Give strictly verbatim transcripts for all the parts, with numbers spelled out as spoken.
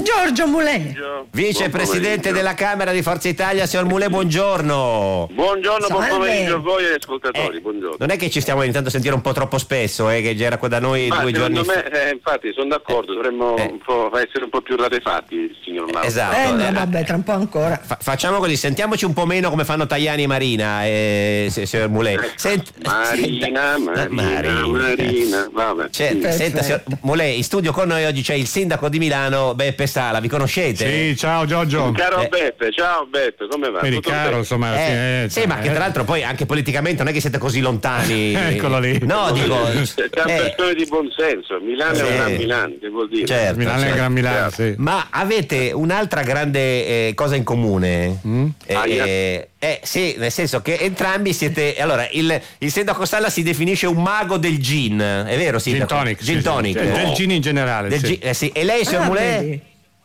Giorgio Mulè, vicepresidente della Camera di Forza Italia. Signor Mulè, buongiorno. Buongiorno, buon Salve. pomeriggio a voi e ascoltatori. Eh, buongiorno. Non è che ci stiamo iniziando a sentire un po' troppo spesso, eh, che già era qua da noi Ma due giorni secondo fa. me, eh, infatti, sono d'accordo, dovremmo Eh. un po' essere un po' più rarefatti, signor Mauro. Esatto. eh no eh, vabbè, tra un po' ancora. fa- facciamo così, sentiamoci un po' meno come fanno Tajani e Marina, eh, se- signor Mulè. Sent- Marina, senta- Marina, Marina, vabbè. Certo, Perfetto. senta, signor Mulè, in studio con noi oggi c'è il sindaco di Milano, Beppe Sala, vi conoscete? Sì, ciao Giorgio. Caro Eh. Beppe, ciao Beppe, come va? Vedi, Tutto caro, bene? insomma. Eh, sì, sì, ma che eh. tra l'altro poi anche politicamente non è che siete così lontani. Eccolo lì. No, dico. C'è eh, persone di buon senso, Milano Sì. è un gran Milano, che vuol dire? certo, Milano è certo. Gran Milano, sì. Ma avete un'altra grande eh, cosa in comune? Mm? Eh, Aia. eh, eh, sì, nel senso che entrambi siete. Allora, il, il sindaco Sala si definisce un mago del gin, è vero, Gin sindaco? tonic. sì, Gin sì. tonic. Cioè, del gin in generale. Del sì. gin- eh, sì. E lei, signor Ah, Mulè? vedi?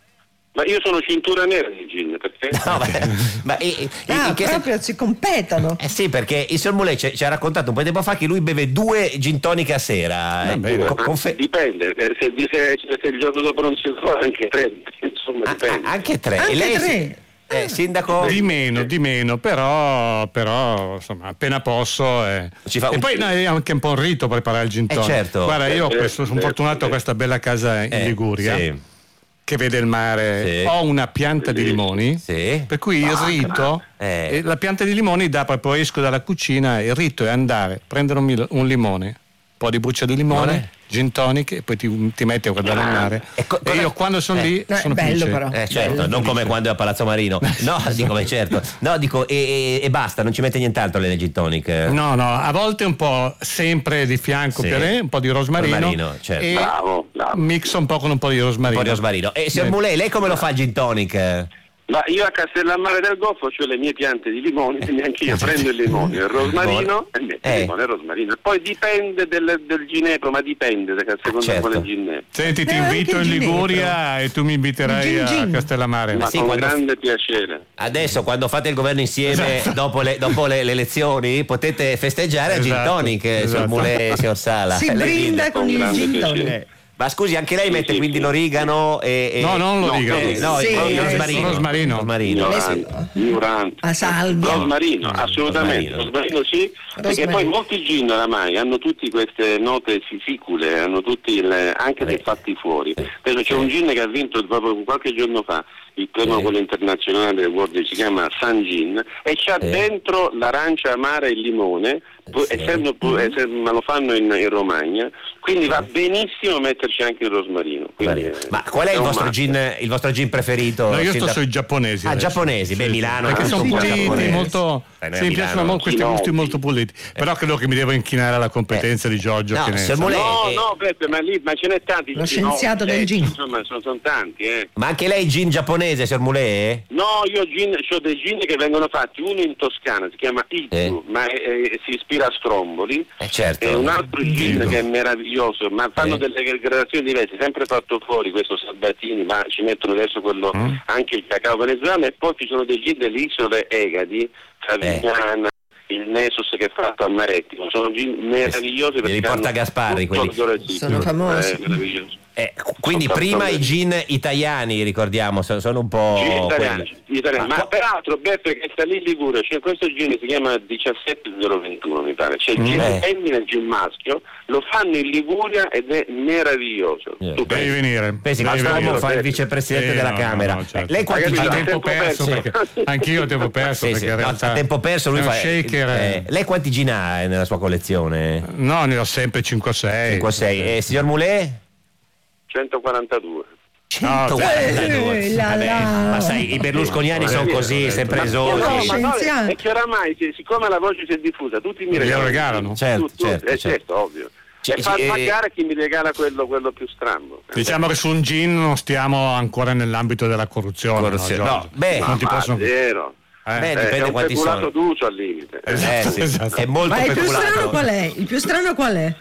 Ma io sono cintura nera di gin, perché? No, beh, ma eh, eh, Ah, in che sen- proprio si competono. Eh sì, perché il signor Mulè ci, ci ha raccontato un po' di tempo fa che lui beve due gin tonic a sera. eh. bene. Co- Ma confe- dipende, eh, se, se, se il giorno dopo non si trova anche tre, insomma Ah, dipende. ah, anche tre. Anche e lei, tre? eh, sindaco? Di meno, di meno, però, però insomma, appena posso. eh. Ci fa e un- poi no, è anche un po' un rito preparare il gin Eh, tonic. certo. Guarda, io ho Eh, questo- sono eh, fortunato a eh. questa bella casa in Eh, Liguria sì. che vede il mare. Sì. Ho una pianta di limoni. Sì. Per cui il rito, Eh. eh, la pianta di limoni dà proprio, esco dalla cucina, il rito è andare, prendere un, mil- un limone, un po' di buccia di limone, Limone. gin tonic e poi ti, ti metti a guardare il mare. E co- E cosa- io quando sono Eh. lì No, è sono bello felice. però. Eh certo, Bello. non come quando è a Palazzo Marino. No, dico, beh, certo. No, dico, e, e- e basta, non ci mette nient'altro nelle gin tonic. No, no, a volte un po' sempre di fianco Sì. Pierè, un po' di rosmarino, Rosmarino, certo. e Bravo, bravo. mixa un po' con un po' di Un rosmarino. po' di rosmarino. E signor Eh. Mulè, lei come lo fa il gin tonic? Ma io a Castellammare del Golfo ho le mie piante di limoni, quindi anche io prendo il limone, il rosmarino e metto Eh. il limone e il rosmarino. Poi dipende del, del ginepro, ma dipende da secondo certo. quale ginepro. Senti, ti Eh, invito anche in il Liguria e tu mi inviterai Il a gin gin. Castellammare. Ma sì, con quando- grande piacere. Adesso, quando fate il governo insieme, Esatto. dopo, le, dopo le, le elezioni, potete festeggiare a gin Esatto, tonic, eh, signor esatto. Mulè e signor Sala. Si Lei brinda ride. con con il grande gin piacere. tonic. Eh. Ma scusi, anche lei mette sì, quindi sì. l'origano e, e- No, non lo No, dica. eh, No, Sì, il eh, rosmarino. rosmarino. Rosmarino. Ignorante, ignorante. A salvia. Rosmarino, assolutamente. Rosmarino. Rosmarino sì, perché Rosmarino. poi molti gin oramai hanno tutte queste note sicule, hanno tutti il, anche dei fatti fuori. Adesso c'è un gin che ha vinto proprio qualche giorno fa il premio Sì. quello internazionale del World, si chiama San Gin, e c'ha Sì. dentro l'arancia amara e il limone, pu- Sì. essendo pu- ess- ma lo fanno in, in Romagna, quindi va benissimo metterci anche il rosmarino. Quindi, eh, Ma qual è il un vostro must. gin, il vostro gin preferito? No, io sto Sindaco? sui giapponesi. Ah, adesso. giapponesi, beh, Sì, sì. Milano Perché è sono tutto puliti, giapponese. molto. Eh, noi a Sì, mi Milano- piacciono molto questi Chinoti. gusti molto puliti. Però credo che mi devo inchinare alla competenza di Giorgio. No, che ne signor sa. Mulè, No, eh, no, Beppe, ma lì ma ce n'è tanti. Lo gin, no, scienziato del eh, gin. Insomma, sono, sono tanti, eh. Ma anche lei gin giapponese, signor Mulè? No, io gin, ho dei gin che vengono fatti, uno in Toscana, si chiama Itu, Eh. ma è- è- si ispira a Stromboli, Eh certo. e un altro gin che è meraviglioso, ma fanno Eh. delle gradazioni diverse, sempre fatto fuori questo Sabatini, ma ci mettono adesso quello, Mm. anche il cacao venezuelano, e poi ci sono dei gin delle isole Egadi, Savignana, il Nesus che è fatto a Marettimo, sono gin meravigliosi perché li porta hanno Gasparri, tutto quelli. il colore di- Sono famosi. Eh, meraviglioso. Eh, quindi prima i gin italiani, ricordiamo, sono, sono un po' Gin italiani, quelli. gin italiani. Ma- Ma peraltro Beppe che sta lì in Liguria, c'è questo gin si chiama diciassette zero ventuno mi pare, c'è il gin Eh. femmina e il gin maschio, lo fanno in Liguria ed è meraviglioso. Eh. Stupendo. Devi venire. Pensi, Devi quest'uomo venire. fa il Beppe. vicepresidente Sì, della no, Camera. no, certo. Eh, lei quanti Hai gin capito? A tempo Tempo perso, perso. perché anch'io ho tempo perso Sì, perché sì, in no, realtà a tempo perso lui è uno fa shaker. eh, lei quanti gin ha eh, nella sua collezione? No, ne ho sempre cinque o sei. cinque o sei. E signor Mulè? centoquarantadue. centoquarantadue. Eh, la, Vabbè, la. ma sai, i berlusconiani sono così, sempre Ma esosi. no, ma no, Scienziati. è che oramai si- siccome la voce si è diffusa, tutti mi Glielo regalano. regalano. Certo, Tu- tu- certo, eh, certo. certo, ovvio. Cioè, e fa eh, pagare chi mi regala quello, quello più strambo. Diciamo che su un gin non stiamo ancora nell'ambito della corruzione. Corruzione. No, No, Giorgio? beh, non ti Ma possono. zero. Eh, Beh, Eh, dipende è un quanti peculato sono. d'uso al limite. Eh, sì, Esatto. è molto Ma il più peculato. strano qual è? Il più strano qual è?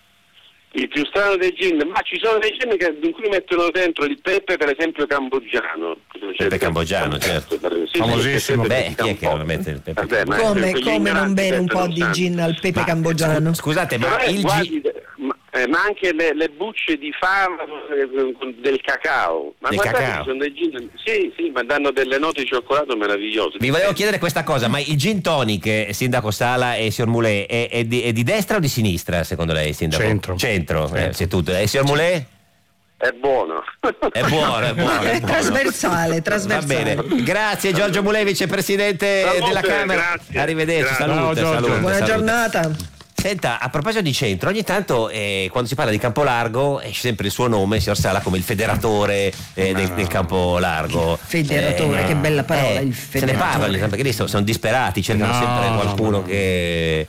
Il più strano dei gin, ma ci sono dei gin che, in cui mettono dentro il pepe, per esempio cambogiano. Pepe cambogiano, certo. Sì, Famosissimo. sì, Beh, il chi è che campo. lo mette il pepe? Vabbè, ma Come, quegli come non ignoranti bere un pensano po' di santo. gin al pepe Ma, cambogiano? scu- Scusate, ma Però è il quasi- gin. ma- Eh, ma anche le, le bucce di fava eh, del cacao. Ma Del guardate, cacao? sono dei gin, sì, sì, ma danno delle note di cioccolato meravigliose. Vi volevo chiedere questa cosa, ma il gin tonic, eh, Sindaco Sala e signor Moulet, è, è, di, è di destra o di sinistra secondo lei, Sindaco? Centro. Centro, Centro. Eh, se tutto. E signor Moulet? È buono. È buono, è buono. È buono. trasversale, Va trasversale. bene, grazie Giorgio Moulet, vicepresidente Salute, della Camera. grazie. Arrivederci, Grazie. salute, Ciao, Giorgio. salute, Buona salute. giornata. Senta, a proposito di centro, ogni tanto eh, quando si parla di Campolargo esce sempre il suo nome, signor Sala, come il federatore eh, del, del Campolargo. Federatore, che bella parola, il Se ne federatore. parla, ogni tanto, perché lì sono, sono disperati, cercano No, sempre no, qualcuno no, no. che...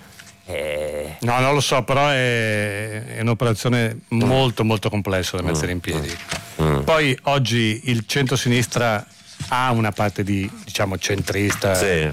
eh, No, non lo so, però è, è un'operazione molto molto complessa da mettere in piedi. Mm. Poi oggi il centro-sinistra ha una parte di, diciamo, centrista sì,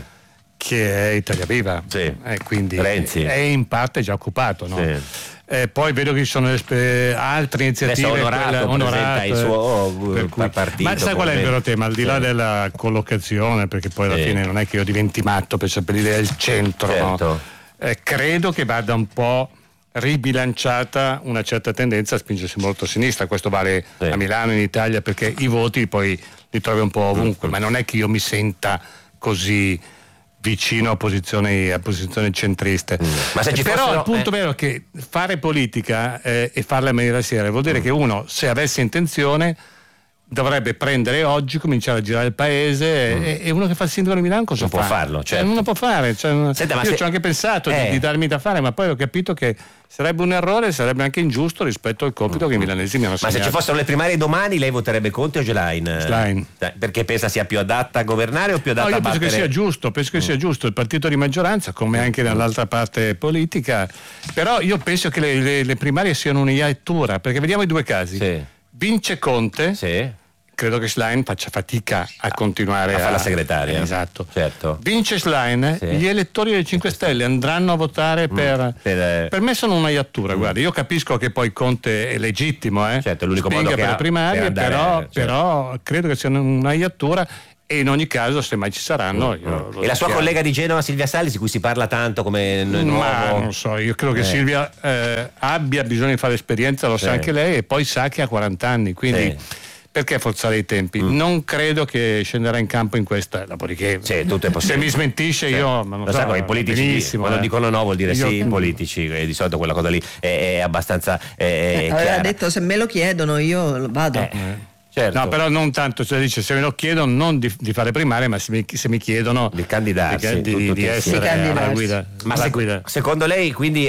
che è Italia Viva, Sì. eh, quindi Renzi. è in parte già occupato, no? Sì. Eh, poi vedo che ci sono espe- altre iniziative. Adesso Onorato quelle- presenta il suo, oh, per cui- partito, ma sai qual è il come- vero tema? Al di là Sì. della collocazione, perché poi alla Sì. fine non è che io diventi matto per sapere l'idea del centro, no? Certo. Eh, credo che vada un po' ribilanciata una certa tendenza a spingersi molto a sinistra. Questo vale Sì. a Milano, in Italia, perché i voti poi li trovi un po' ovunque, ma non è che io mi senta così vicino a posizioni, a posizioni centriste. Ma se ci Però fossero- il punto eh. vero è che fare politica eh, e farla in maniera seria vuol dire che uno, se avesse intenzione, dovrebbe prendere oggi, cominciare a girare il paese e, e uno che fa il sindaco di Milano cosa Non fa? può farlo, Cioè, certo. non lo può fare. Cioè, Senta, ma io se- ci ho anche pensato di- Eh. di, darmi da fare, ma poi ho capito che sarebbe un errore e sarebbe anche ingiusto rispetto al compito che i milanesi mi hanno Ma se assegnato. ci fossero le primarie domani, lei voterebbe Conte o Schlein? Schlein. Eh, Perché pensa sia più adatta a governare o più No, adatta io a penso battere? che sia giusto, penso che sia giusto il partito di maggioranza, come anche nell'altra parte politica, però io penso che le, le- le primarie siano un'iattura, perché vediamo i due casi. Sì. Vince Conte, Sì. credo che Schlein faccia fatica a continuare a a, fare la segretaria. Esatto. Certo. Vince Schlein, Sì. gli elettori del cinque Stelle andranno a votare per... per, eh, per me sono una iattura, guarda, io capisco che poi Conte è legittimo, eh? Certo, è l'unico spinga modo che per ha le primarie, per andare, però, certo. però credo che sia una iattura e in ogni caso, se mai ci saranno... io lo E la sua dichiaro. collega di Genova, Silvia Salis, di cui si parla tanto come n- Ma nuovo... non so, io credo che Eh. Silvia eh, abbia bisogno di fare esperienza, lo Sì. sa anche lei, e poi sa che ha quaranta anni, quindi Sì. perché forzare i tempi? Non credo che scenderà in campo in questa, dopodiché Sì, tutto è possibile. se mi smentisce Sì. io ma non lo so, sa come i politici benissimo, quando eh. dicono no vuol dire Io- sì, i politici, e di solito quella cosa lì è, è abbastanza è, è Aveva chiara. detto se me lo chiedono io vado. Eh, certo. No, però non tanto, cioè dice, se me lo chiedono non di, di fare primarie, ma se mi, se mi chiedono Di candidarsi, di, di- tutto di insieme. essere Di alla candidarsi. guida. Ma alla sec- guida. secondo lei quindi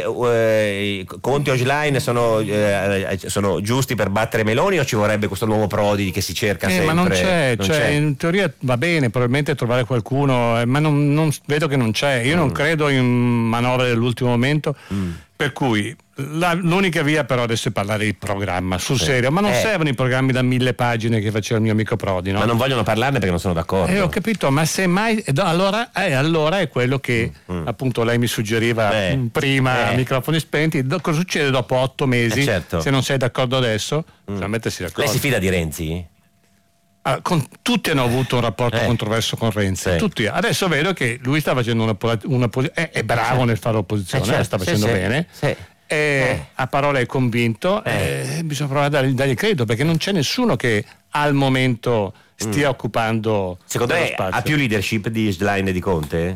eh, Conte o Schlein sono, eh, sono giusti per battere Meloni o ci vorrebbe questo nuovo Prodi che si cerca Eh, sempre? ma non c'è, Non cioè, c'è. in teoria va bene probabilmente trovare qualcuno, eh, ma non, non- vedo che non c'è. Io non credo in manovre dell'ultimo momento, per cui la- l'unica via però adesso è parlare di programma, sul serio, ma non Eh. servono i programmi da mille pagine che faceva il mio amico Prodi, no? Ma non vogliono parlarne perché non sono d'accordo. Eh, ho capito, ma se mai eh, no, allora, eh, allora è quello che appunto lei mi suggeriva Beh, mm, prima eh. a microfoni spenti. Do- cosa succede dopo otto mesi? Eh, certo. Se non sei d'accordo adesso, bisogna mettersi d'accordo. Lei si fida di Renzi? Ah, con- tutti hanno avuto un rapporto Eh. controverso con Renzi, Sì. tutti. Adesso vedo che lui sta facendo una, pola- una posi- è, è bravo nel fare opposizione, Eh, certo, sta sì, facendo sì, bene. sì. E Eh. a parole è convinto, Eh. eh, bisogna provare a dargli, dargli credito, perché non c'è nessuno che al momento stia occupando Secondo dello lei spazio. ha più leadership di Schlein e di Conte?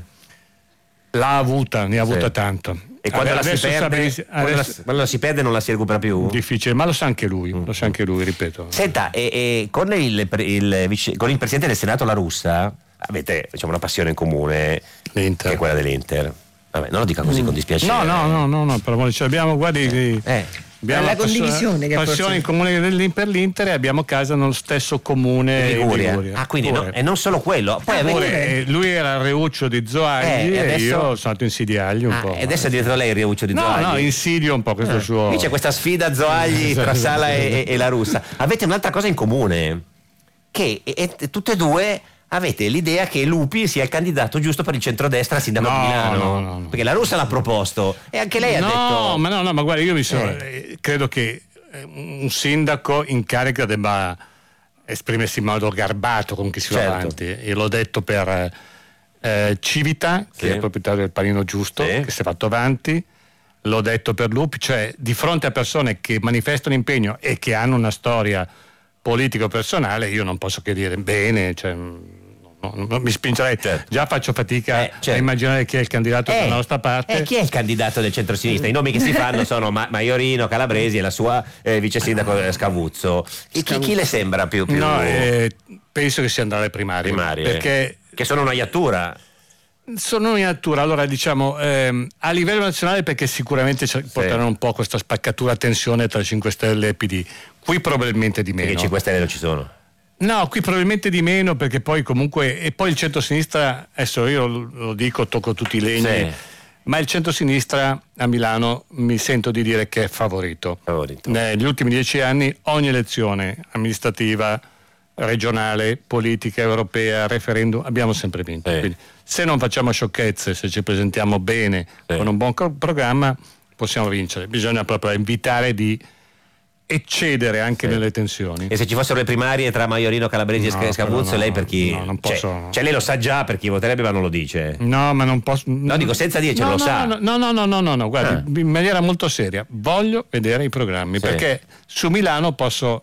L'ha avuta, ne ha avuta Sì. tanto. E quando la, si Adesso perde, stabilizzi- quando, la, adesso- quando la si perde non la si recupera più? difficile, ma lo sa anche lui, lo sa anche lui, ripeto. Senta, e, e con, il, pre- il vice- con il presidente del Senato La Russa avete diciamo, una passione in comune, L'Inter. che è quella dell'Inter. Vabbè, non lo dica così con dispiacere. No, no, no, no, no, per amore, cioè, abbiamo, guardi, Eh. abbiamo La passione- condivisione che passione forse- in comune dell'In- per l'Inter e abbiamo casa nello stesso comune in Liguria. Liguria. Ah, quindi no, Pure. e non solo quello. Poi Ah, avete- Pure, eh, lui era il reuccio di Zoagli Eh, e e, adesso- io sono stato in Sidiagli un Ah, po'. e adesso è diventato lei il Riuccio di no, Zoagli. no, insidio un po' questo suo. Qui c'è questa sfida Zoagli tra Sala e, e la Russa. Avete un'altra cosa in comune, che e, e, tutte e due avete l'idea che Lupi sia il candidato giusto per il centrodestra a sindaco No, di Milano. no, no, no. Perché la Russa l'ha proposto e anche lei ha no, detto... ma no, no, ma guarda, io mi sono. Eh. eh, credo che eh, un sindaco in carica debba esprimersi in modo garbato con chi si va Certo. avanti. E l'ho detto per eh, Civita, che Sì. è il proprietario del Panino Giusto, Sì. che si è fatto avanti. l'ho detto per Lupi, cioè di fronte a persone che manifestano impegno e che hanno una storia politico-personale, io non posso che dire bene, cioè, no, non mi spingerei, certo. Già faccio fatica eh, certo. a immaginare chi è il candidato eh, dalla nostra parte. Eh, chi è il candidato del centro-sinistra? I nomi che si fanno sono Ma- Maiorino, Calabresi e la sua eh, vice sindaco Scavuzzo. Chi, chi, chi le sembra più? più... No, eh, penso che sia andare alle primarie, primarie perché che sono una iattura. Sono in attura, allora diciamo ehm, a livello nazionale, perché sicuramente sì. porteranno un po' questa spaccatura, tensione tra cinque Stelle e P D. Qui probabilmente di meno. Perché cinque Stelle non ci sono? No, qui probabilmente di meno, perché poi comunque, e poi il centro-sinistra, adesso io lo, lo dico, tocco tutti i legni, sì. ma il centro-sinistra a Milano mi sento di dire che è favorito. favorito. Negli ultimi dieci anni ogni elezione amministrativa, regionale, politica, europea, referendum, abbiamo sempre vinto. Sì. Quindi, se non facciamo sciocchezze, se ci presentiamo bene sì. con un buon co- programma, possiamo vincere. Bisogna proprio evitare di eccedere anche sì. nelle tensioni. E se ci fossero le primarie tra Maiorino, Calabresi no, e Scavuzzo, no, lei per chi? No, non posso. Cioè, cioè lei lo sa già per chi voterebbe, ma non lo dice. No, ma non posso. No, dico senza dircelo, no, lo no, sa. No, no, no, no, no, no, no. Guardi, ah. in maniera molto seria. Voglio vedere i programmi, sì. perché su Milano posso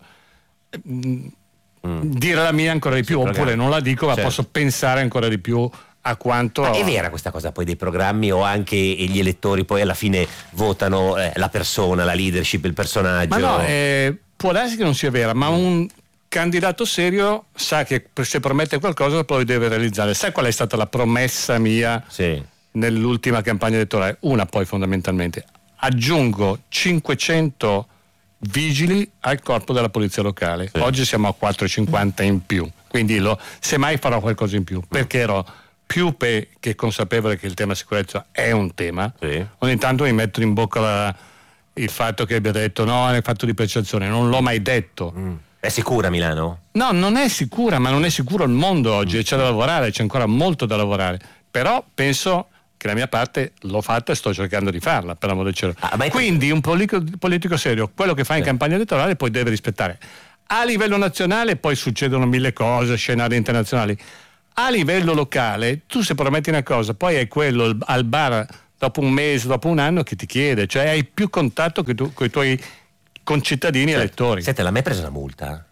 mh, mm. dire la mia ancora di più, sì, oppure non la dico, ma certo. posso pensare ancora di più a quanto. Ma è vera questa cosa poi dei programmi, o anche gli elettori poi alla fine votano eh, la persona, la leadership, il personaggio? Ma no, eh, può darsi che non sia vera, ma un candidato serio sa che se promette qualcosa poi deve realizzare. Sai qual è stata la promessa mia sì. nell'ultima campagna elettorale? Una poi fondamentalmente. Aggiungo cinquecento vigili al corpo della polizia locale. Sì. Oggi siamo a quattrocentocinquanta in più, quindi lo, semmai farò qualcosa in più, perché ero più pe- che consapevole che il tema sicurezza è un tema. Sì. Ogni tanto mi metto in bocca la, il fatto che abbia detto no, è fatto di percezione, non l'ho mai detto. Mm. È sicura Milano? No, non è sicura, ma non è sicuro il mondo oggi, mm. e c'è da lavorare, c'è ancora molto da lavorare, però penso che la mia parte l'ho fatta e sto cercando di farla, per l'amor del cielo. Ah, quindi un politico, politico serio, quello che fa in sì. campagna elettorale poi deve rispettare. A livello nazionale poi succedono mille cose, scenari internazionali. A livello locale, tu se prometti una cosa, poi è quello al bar dopo un mese, dopo un anno che ti chiede, cioè hai più contatto con i tuoi concittadini certo. elettori. Senti, l'ha mai preso una multa?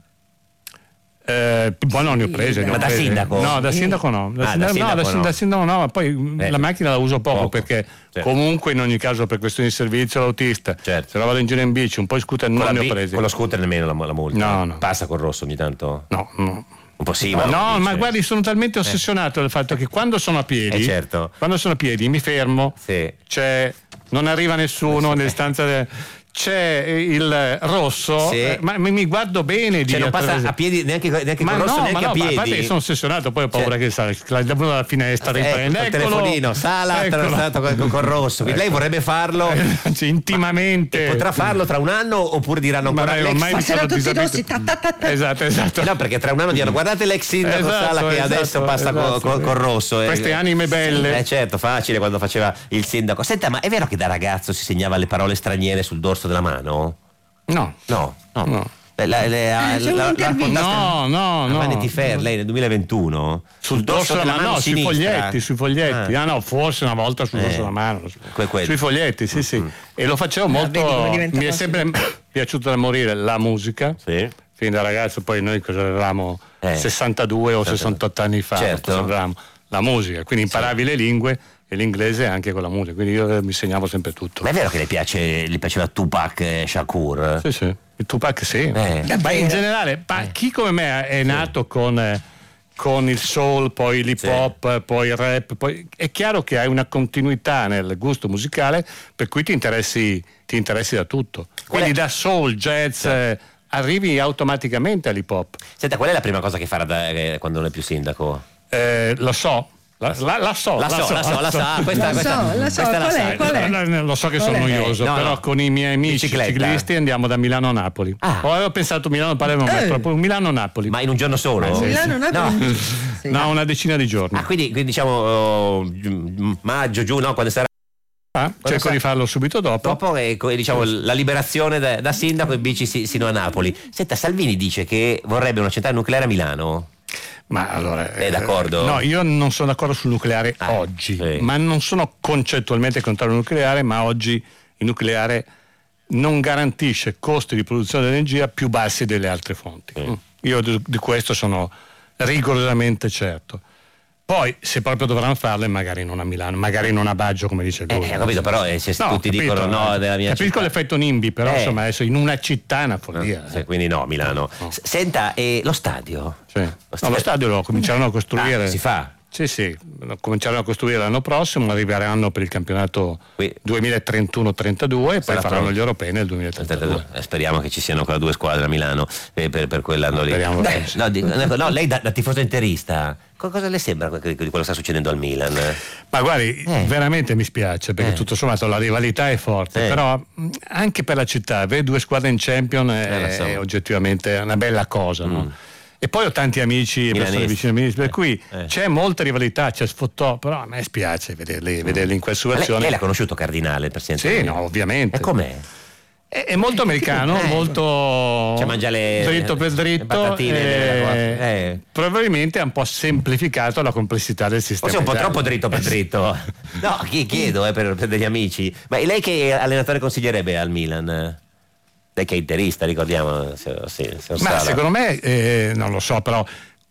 Eh, poi non ne ho prese. Ma ne ho da prese. sindaco? No, da sindaco no. Da, ah, sindaco, da sindaco no, da, no. da sindaco no, ma poi eh. la macchina la uso poco, poco. perché certo. comunque in ogni caso per questioni di servizio l'autista, certo. se la vado in giro in bici, un po' di scooter non ne ho presi. Con lo scooter nemmeno la, la multa? No, no. Passa col rosso ogni tanto? No, no. Un po' sì, ma no, ma guardi, sono talmente ossessionato eh. dal fatto che quando sono a piedi, eh certo. quando sono a piedi mi fermo, sì. c'è, non arriva nessuno sì. nelle stanze. De, c'è il rosso, sì. eh, ma mi guardo bene. Cioè di non passa a piedi neanche, neanche ma con il rosso, no, neanche ma no, a piedi. Ma a parte che sono ossessionato, poi ho paura cioè. che sa, la dalla finestra eh, riprende. Il telefonino, sala attraversato con, con rosso. Quindi lei vorrebbe farlo eh, cioè, intimamente. Ma, potrà farlo tra un anno oppure diranno ancora l'ex? Ma saranno tutti rossi. Ta, ta, ta, ta. Esatto, esatto. No, perché tra un anno diranno guardate l'ex sindaco esatto, Sala che esatto, adesso passa esatto, con, con, con rosso. Queste eh. anime belle. Eh certo, facile quando faceva il sindaco. Senta, ma è vero che da ragazzo si segnava le parole straniere sul dorso della mano? No, no, no. no. La, la, la, la, la, no, no, no. Vanity Fair, lei nel duemilaventuno sul, sul dorso della mano, no, sui foglietti, sui foglietti. Ah. ah no, forse una volta sul eh. dorso della mano. Que- sui foglietti, sì, sì. Mm. E lo facevo molto. Ah, mi è sempre piaciuto da morire la musica. Sì. Fin da ragazzo, poi noi cosa avevamo eh. sessantadue o sessantotto anni fa, certo. avevamo la musica, quindi imparavi sì. le lingue e l'inglese anche con la musica, quindi io mi segnavo sempre tutto. Ma è vero che le piace, le piaceva Tupac e Shakur? Sì, sì, il Tupac sì. Eh. Ma in generale, ma chi come me è nato sì. con, eh, con il soul, poi l'hip hop, sì. poi il rap, poi è chiaro che hai una continuità nel gusto musicale per cui ti interessi, ti interessi da tutto. Quindi è... da soul, jazz... Sì. Eh, arrivi automaticamente all'hip hop. Senta, qual è la prima cosa che farà da, eh, quando non è più sindaco? Eh, lo so. La, la, la so, la, la so, so, la so, la sa, questa, la questa, so, la so, questa qual la è, sa. qual è? Lo so che sono noioso, no, però no. con i miei amici Bicicletta. ciclisti andiamo da Milano a Napoli. Ah. O avevo pensato Milano-Palermo, ma eh. proprio Milano-Napoli. Ma in un giorno solo? Eh, sì, Milano-Napoli? No. Sì. no, una decina di giorni. Ah, quindi, quindi diciamo uh, maggio, giugno, no, quando sarà. Ah, cerco sarà? di farlo subito dopo. Dopo è diciamo, la liberazione da, da sindaco e bici sino a Napoli. Senta, Salvini dice che vorrebbe una centrale nucleare a Milano. Ma allora, è d'accordo? Eh, no, io non sono d'accordo sul nucleare ah, oggi, sì. ma non sono concettualmente contrario al nucleare, ma oggi il nucleare non garantisce costi di produzione di energia più bassi delle altre fonti. Mm. Io di, di questo sono rigorosamente certo. Poi se proprio dovranno farle, magari non a Milano, magari non a Baggio, come dice lui. Eh, ho capito, però eh, se no, tutti capito, dicono no della mia capisco città. l'effetto NIMBY, però Eh. insomma adesso in una città è una follia. Sì, quindi no, Milano. No. S- Senta, e lo stadio? Sì. No, lo stadio lo cominceranno a costruire. Ah, si fa? Sì, sì, lo cominceranno a costruire l'anno prossimo, arriveranno per il campionato Qui- duemilatrentuno trentadue e poi Sarà faranno pronto. gli europei nel duemilatrentadue. Eh, Speriamo che ci siano ancora due squadre a Milano eh, per, per quell'anno lì. Speriamo Beh, che sì. no, dico- no, lei da, da tifoso interista, co- cosa le sembra que- di quello che sta succedendo al Milan? Ma guardi, Eh. veramente mi spiace perché Eh. tutto sommato la rivalità è forte, Eh. però mh, anche per la città avere due squadre in Champions Eh, lo è, so. è oggettivamente una bella cosa, no? E poi ho tanti amici e persone Milanisti. vicine a me, per Eh. cui Eh. c'è molta rivalità, c'è sfottò, però a me spiace vederli, vederli in quella Ma Lei, situazione. lei l'ha conosciuto Cardinale, il presidente? Sì, del no, Milan? ovviamente. E com'è? È, è molto americano, Eh. molto Cioè, mangia le- dritto per le dritto, patatine eh, della cosa. Eh. probabilmente ha un po' semplificato la complessità del sistema. Forse un po' italiano. troppo dritto per dritto. No, chi- chiedo eh, per, per degli amici. Ma lei che allenatore consiglierebbe al Milan? Lei che è interista, ricordiamo. Se, sì, se Ma Sala. secondo me, eh, non lo so, però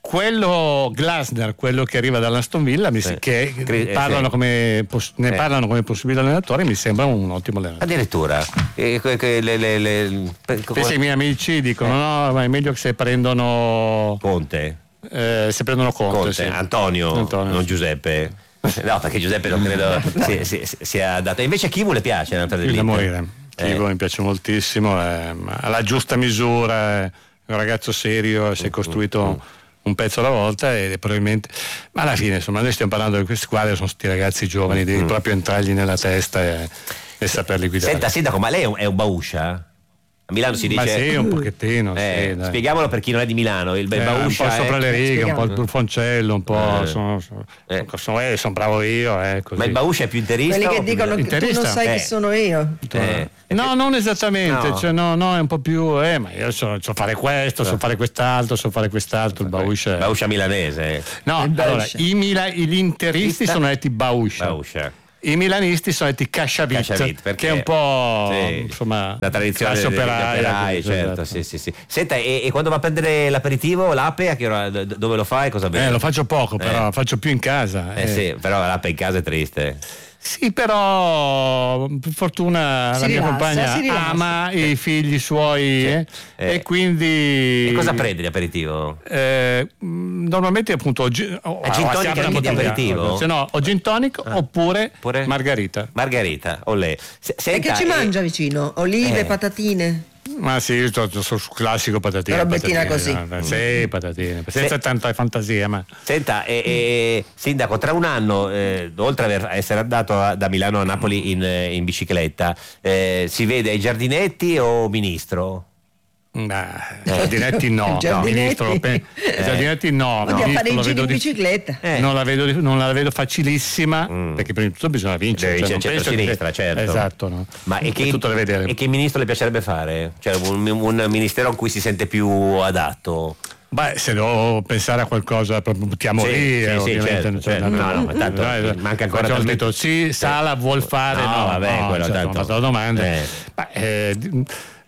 quello Glasner, quello che arriva dall'Aston Villa, mi Sì. se- che Cri- eh, parlano sì. come poss- ne Eh. parlano come possibile allenatore, mi sembra un ottimo allenatore. Addirittura. E que- que- le- le- le- per- Pensi, i miei amici dicono: no, ma è meglio che se prendono Conte. eh, se prendono Conte, Conte, sì. Antonio, Antonio, non sì. Giuseppe. No, perché Giuseppe non credo sia, sia, sia dato. E invece a Kivu le piace l'allenatore Più da dell'Inter? morire. Eh. Kivu mi piace moltissimo, è alla giusta misura, è un ragazzo serio, si è costruito un pezzo alla volta e probabilmente, ma alla fine insomma noi stiamo parlando di queste squadre, sono sti ragazzi giovani, devi proprio entrargli nella testa e, e saperli guidare. Senta, sindaco, ma lei è un, è un bauscia? A Milano si Ma dice. sì, un pochettino, Eh, sì, dai. spieghiamolo per chi non è di Milano. Il Eh, un bauscia po' sopra è- le righe, un po' il Spieghiamo. turfoncello, un po' Eh. sono, sono, Eh. sono, eh, sono bravo io, eh, così. Ma il bauscia è più interista? Quelli o che più dicono che tu Interista? non sai Eh. chi sono io. Eh. No, non esattamente, No. cioè, no, no, è un po' più, eh, ma io so, so fare questo, so fare quest'altro, so fare quest'altro, il Bauscia. è- Bauscia milanese. No, Il allora, Bauscia. i, Mila- gli interisti Ista- sono detti Bauscia. Bauscia. I milanisti sono detti Casciavit, Casciavit, perché- che è un po' Sì, insomma la tradizione classe degli operaia, operai, così, certo, esatto. sì, sì, sì. Senta, e, e quando va a prendere l'aperitivo, l'ape, a che ora- d- dove lo fa e cosa beve? Eh, lo faccio poco, però Eh. faccio più in casa. Eh eh. sì, però l'ape in casa è triste. Sì, però per fortuna Si la mia rilassa, compagna si rilassa. ama i figli suoi eh, Eh. e quindi... E cosa prende di aperitivo? Eh, mh, normalmente appunto o gi- o- Eh, gin o tonic si apre anche una di bottiglia, aperitivo? se no o gin tonic oppure Oppure? margarita. Margherita, olè. Se- E senta, che ci e- mangia vicino? Olive, Eh. patatine? Ma sì, io sto, sto sul classico patatine. Una robbettina patatine, così. no, Sì, patatine, senza Se- tanta fantasia, ma Senta, e, e- sindaco, tra un anno, eh, oltre ad aver- essere andato a- da Milano a Napoli in, eh, in bicicletta, eh, si vede ai giardinetti o ministro? Nah, Giardinetti no, Giardinetti. no, ministro, lo pe- Giardinetti no, Oddio, a ministro fare i lo giri vedo in di- bicicletta. Eh. Non, la vedo, non la vedo facilissima perché prima di tutto bisogna vincere. Deve cioè, vincere non penso centro-sinistra, che- certo. Esatto, no. Ma e che, È tutto da vedere. e che ministro le piacerebbe fare? Cioè un, un ministero in cui si sente più adatto? Beh, se devo pensare a qualcosa proprio buttiamo Sì, lì, sì, eh, sì, ovviamente. certo, cioè, certo. No, no, ma tanto eh, manca ancora facciamo talmente- detto sì, Sala vuol fare, No, no, vabbè, no, quello cioè, tanto- ho fatto la domanda. Eh. Ma, eh, di-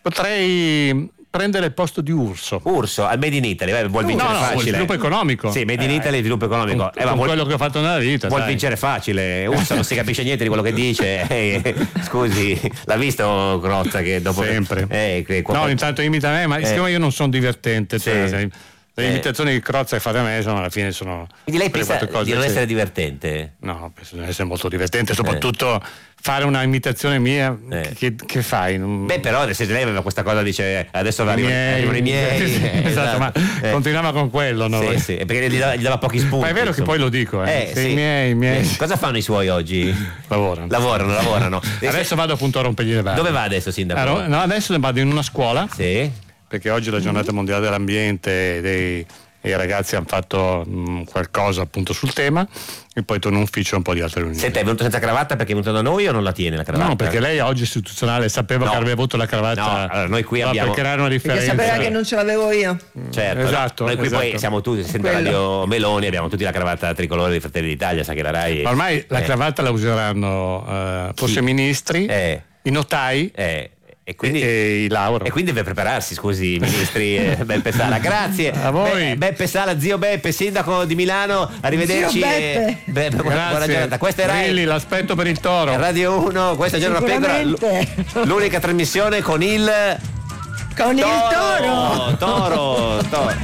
potrei prendere il posto di Urso. Urso, al Made in Italy, vai, vuol No, vincere no, facile. sviluppo economico. Sì, Made in Eh, Italy, sviluppo economico. Con, Eh, ma con vuol- quello che ho fatto nella vita. Vuol dai. vincere facile, Urso non si capisce niente di quello che dice. Eh, scusi, l'ha visto Crozza che dopo Sempre. Eh, che- No, intanto imita me, ma Eh. siccome io non sono divertente, cioè, Sì. sai, le Eh. imitazioni di Crozza che fate a me sono alla fine sono Quindi lei quelle pensa quattro cose, di non sì. essere divertente? No, penso di essere molto divertente, soprattutto fare una imitazione mia. Eh. Che, che fai? Non- Beh, però se lei aveva questa cosa, dice eh, adesso arrivano, arrivano i miei. Sì, eh, esatto, ma Eh. continuava con quello, no? Sì, sì, perché gli dava, gli dava pochi spunti. Ma è vero che insomma. poi lo dico, eh. Sì, i miei, i miei. Eh, Cosa fanno i suoi oggi? Lavorano. Lavorano, lavorano. Adesso vado appunto a rompergli le balle. Dove va adesso, sindaco? Allora, no, adesso vado in una scuola, Sì. perché oggi è la giornata mondiale dell'ambiente e dei, e i ragazzi hanno fatto mh, qualcosa appunto sul tema e poi torno in ufficio a un po' di altre riunioni. Senta, è venuto senza cravatta perché è venuto da noi o non la tiene la cravatta? No, perché lei oggi istituzionale sapeva No. che avrebbe avuto la cravatta. No, allora noi qui no, abbiamo- per creare una Perché differenza. sapeva che non ce l'avevo io. Certo, no? Esatto, Noi qui esatto. poi siamo tutti, sento Quello. Radio Meloni, abbiamo tutti la cravatta tricolore di Fratelli d'Italia, sa che la Rai. Ormai la eh, cravatta la useranno eh, forse Chi? ministri Eh. i notai Eh, e quindi, e, e i Lauro. e quindi deve prepararsi, scusi, ministri. eh, Beppe Sala, grazie A voi. Be- Beppe Sala, zio Beppe, sindaco di Milano, arrivederci. Zio e- Beppe. Be- buona, buona giornata. Questa era Brilli, l'aspetto per il toro. Radio uno, questa è Giorno da Pecora, l- Sicuramente. l'unica trasmissione con il Con il toro. Toro, toro.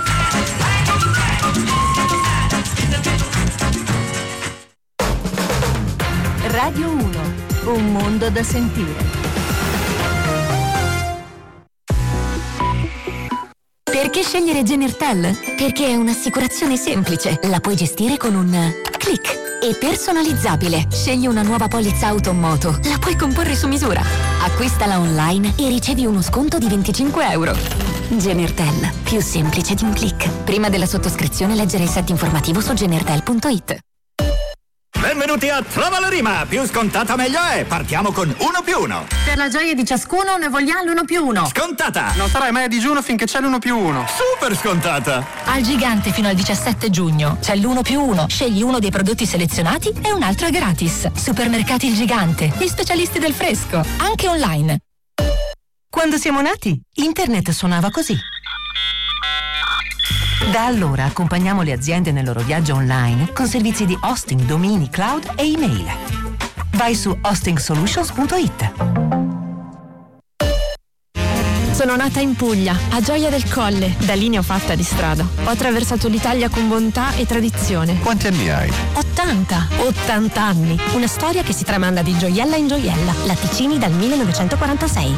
Radio uno, un mondo da sentire. Perché scegliere Genertel? Perché è un'assicurazione semplice, la puoi gestire con un click. E personalizzabile. Scegli una nuova polizza auto o moto, la puoi comporre su misura. Acquistala online e ricevi uno sconto di venticinque euro. Genertel, più semplice di un click. Prima della sottoscrizione leggere il set informativo su genertel punto it. Benvenuti a Trova la Rima, più scontata meglio è. Partiamo con uno più uno. Per la gioia di ciascuno ne vogliamo l'uno più uno. Scontata. Non sarai mai a digiuno finché c'è l'uno più uno. Super scontata. Al Gigante fino al diciassette giugno c'è l'uno più uno. Scegli uno dei prodotti selezionati e un altro è gratis. Supermercati Il Gigante, gli specialisti del fresco, anche online. Quando siamo nati, internet suonava così. Da allora accompagniamo le aziende nel loro viaggio online con servizi di hosting, domini, cloud e email. Vai su hosting solutions punto it. Sono nata in Puglia, a Gioia del Colle. Da lì ne ho fatta di strada. Ho attraversato l'Italia con bontà e tradizione. Quanti anni hai? ottanta! ottanta anni. Una storia che si tramanda di gioiella in gioiella. Latticini dal millenovecentoquarantasei.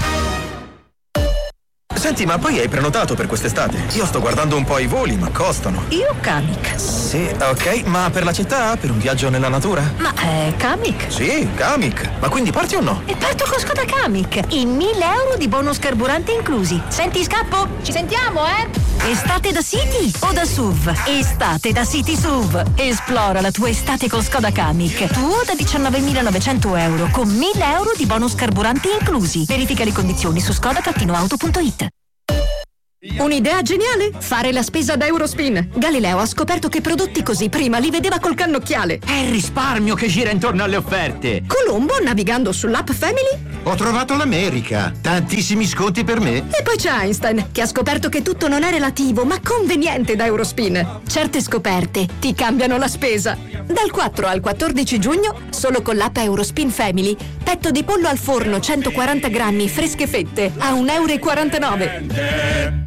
Senti, ma poi hai prenotato per quest'estate? Io sto guardando un po' i voli, ma costano. Io Kamiq. Sì, ok, ma per la città? Per un viaggio nella natura? Ma è Kamiq? Sì, Kamiq. Ma quindi parti o no? E parto con Skoda Kamiq. In mille euro di bonus carburante inclusi. Senti, scappo? Ci sentiamo, eh? Estate da City o da S U V? Estate da City S U V. Esplora la tua estate con Skoda Kamiq. Tuo da diciannovemilanovecento euro con mille euro di bonus carburanti inclusi. Verifica le condizioni su skoda auto punto it. Un'idea geniale? Fare la spesa da Eurospin. Galileo ha scoperto che prodotti così prima li vedeva col cannocchiale. È il risparmio che gira intorno alle offerte. Colombo, navigando sull'app Family. Ho trovato l'America. Tantissimi sconti per me. E poi c'è Einstein, che ha scoperto che tutto non è relativo, ma conveniente da Eurospin. Certe scoperte ti cambiano la spesa. Dal quattro al quattordici giugno, solo con l'app Eurospin Family, petto di pollo al forno centoquaranta grammi, fresche fette, a un euro e quarantanove.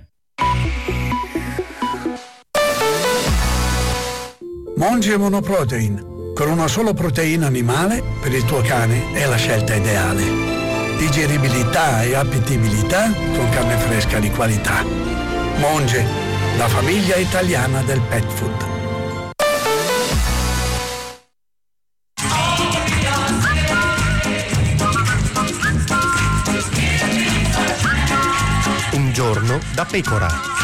Monge Monoprotein, con una sola proteina animale per il tuo cane è la scelta ideale. Digeribilità e appetibilità con carne fresca di qualità. Monge, la famiglia italiana del pet food. Un giorno da pecora.